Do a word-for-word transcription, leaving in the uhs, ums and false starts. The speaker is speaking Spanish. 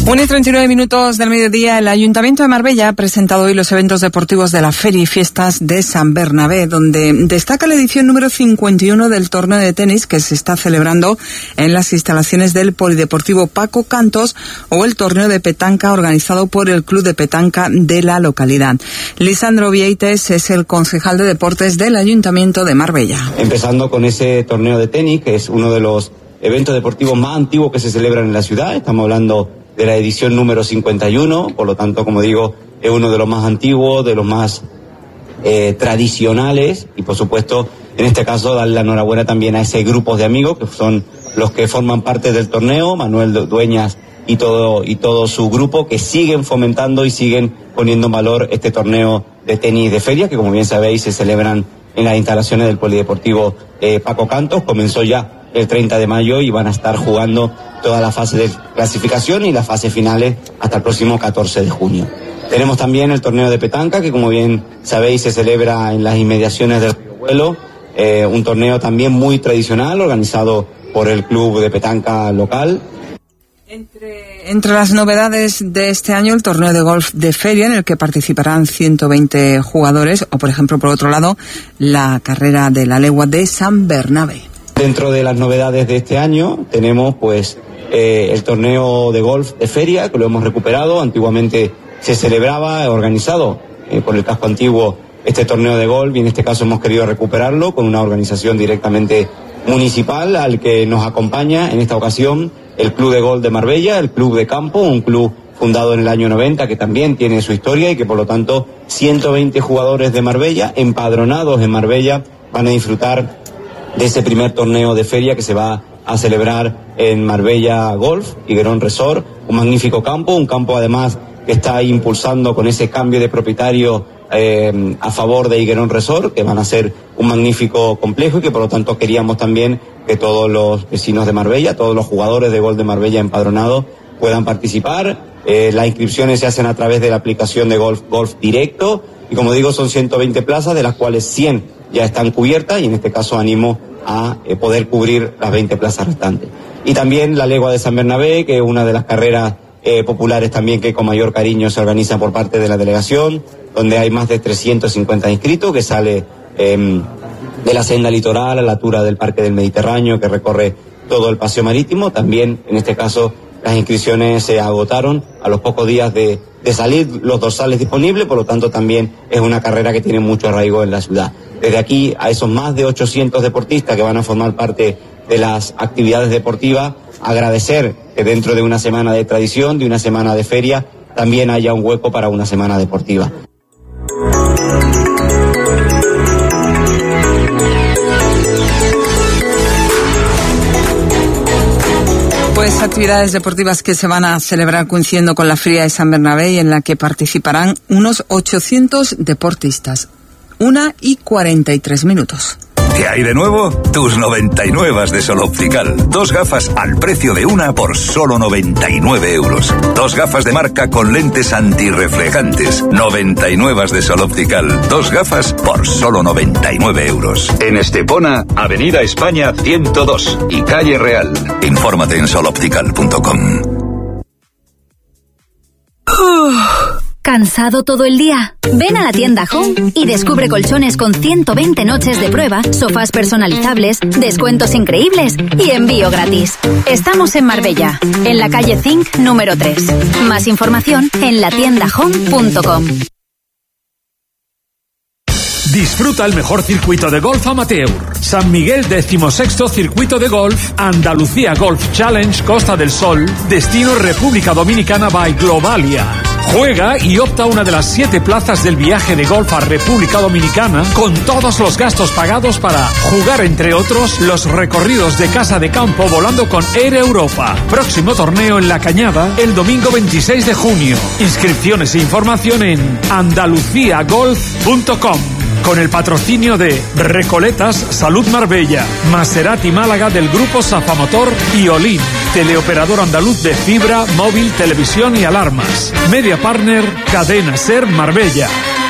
una y treinta y nueve minutos del mediodía, el Ayuntamiento de Marbella ha presentado hoy los eventos deportivos de la Feria y Fiestas de San Bernabé, donde destaca la edición número cincuenta y uno del torneo de tenis que se está celebrando en las instalaciones del Polideportivo Paco Cantos, o el torneo de petanca organizado por el Club de Petanca de la localidad. Lisandro Vieites es el concejal de deportes del Ayuntamiento de Marbella. Empezando con ese torneo de tenis, que es uno de los eventos deportivos más antiguos que se celebran en la ciudad. Estamos hablando de la edición número cincuenta y uno, por lo tanto, como digo, es uno de los más antiguos, de los más eh, tradicionales, y por supuesto, en este caso, darle la enhorabuena también a ese grupo de amigos que son los que forman parte del torneo, Manuel Dueñas y todo y todo su grupo, que siguen fomentando y siguen poniendo en valor este torneo de tenis de feria, que como bien sabéis se celebran en las instalaciones del Polideportivo eh, Paco Cantos. Comenzó ya el treinta de mayo y van a estar jugando toda la fase de clasificación y las fases finales hasta el próximo catorce de junio. Tenemos también el torneo de petanca, que como bien sabéis se celebra en las inmediaciones del Río Vuelo, eh, un torneo también muy tradicional organizado por el club de petanca local. Entre, entre las novedades de este año, el torneo de golf de feria, en el que participarán ciento veinte jugadores, o por ejemplo, por otro lado, la carrera de la legua de San Bernabé. Dentro de las novedades de este año tenemos pues eh, el torneo de golf de feria, que lo hemos recuperado. Antiguamente se celebraba, organizado eh, por el casco antiguo, este torneo de golf, y en este caso hemos querido recuperarlo con una organización directamente municipal, al que nos acompaña en esta ocasión el Club de Golf de Marbella, el Club de Campo, un club fundado en el año noventa, que también tiene su historia y que por lo tanto ciento veinte jugadores de Marbella, empadronados en Marbella, van a disfrutar de ese primer torneo de feria que se va a celebrar en Marbella Golf, Higuerón Resort, un magnífico campo, un campo además que está impulsando con ese cambio de propietario eh, a favor de Higuerón Resort, que van a ser un magnífico complejo, y que por lo tanto queríamos también que todos los vecinos de Marbella, todos los jugadores de golf de Marbella empadronados puedan participar. Eh, las inscripciones se hacen a través de la aplicación de Golf, Golf Directo, y como digo son ciento veinte plazas, de las cuales cien ya están cubiertas, y en este caso animo a eh, poder cubrir las veinte plazas restantes. Y también la legua de San Bernabé, que es una de las carreras eh, populares también que con mayor cariño se organiza por parte de la delegación, donde hay más de trescientos cincuenta inscritos, que sale eh, de la senda litoral a la altura del Parque del Mediterráneo, que recorre todo el paseo marítimo. También, en este caso, las inscripciones se agotaron a los pocos días de, de salir los dorsales disponibles, por lo tanto también es una carrera que tiene mucho arraigo en la ciudad. Desde aquí, a esos más de ochocientos deportistas que van a formar parte de las actividades deportivas, agradecer que dentro de una semana de tradición, de una semana de feria, también haya un hueco para una semana deportiva. Pues actividades deportivas que se van a celebrar coincidiendo con la Feria de San Bernabé, y en la que participarán unos ochocientos deportistas. Una y cuarenta y tres minutos. ¿Qué hay de nuevo? Tus noventa y nueve de Sol Optical. Dos gafas al precio de una por solo noventa y nueve euros. Dos gafas de marca con lentes antirreflejantes. noventa y nueve de Sol Optical. Dos gafas por solo noventa y nueve euros. En Estepona, Avenida España ciento dos y Calle Real. Infórmate en sol optical punto com. ¿Cansado todo el día? Ven a la tienda Home y descubre colchones con ciento veinte noches de prueba, sofás personalizables, descuentos increíbles y envío gratis. Estamos en Marbella, en la calle Zinc número tres. Más información en la tienda home punto com. Disfruta el mejor circuito de golf amateur. San Miguel decimosexto Circuito de Golf, Andalucía Golf Challenge Costa del Sol, destino República Dominicana by Globalia. Juega y opta a una de las siete plazas del viaje de golf a República Dominicana, con todos los gastos pagados, para jugar, entre otros, los recorridos de casa de campo volando con Air Europa. Próximo torneo en La Cañada el domingo veintiséis de junio. Inscripciones e información en andalucía golf punto com. Con el patrocinio de Recoletas Salud Marbella, Maserati Málaga del Grupo Safamotor y Olin, teleoperador andaluz de fibra, móvil, televisión y alarmas. Media Partner, Cadena Ser Marbella.